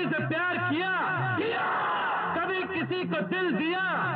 किसी से प्यार किया? कभी किसी को दिल दिया?